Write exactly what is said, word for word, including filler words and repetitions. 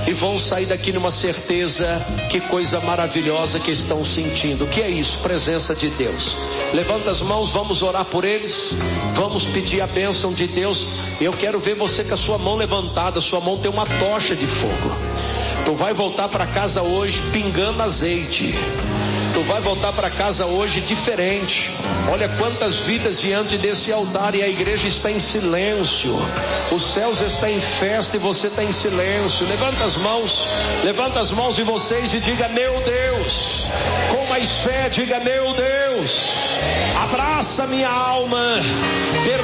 e vão sair daqui numa certeza, que coisa maravilhosa que estão sentindo. O que é isso? Presença de Deus. Levanta as mãos, vamos orar por eles, vamos pedir a bênção de Deus. Eu quero ver você com a sua mão levantada. Sua mão tem uma tocha de fogo. Tu vai voltar para casa hoje pingando azeite. Tu vai voltar para casa hoje diferente. Olha quantas vidas diante desse altar, e a igreja está em silêncio. Os céus estão em festa e você está em silêncio. Levanta as mãos, levanta as mãos de vocês e diga: meu Deus. Com mais fé, diga: meu Deus. Abraça minha alma.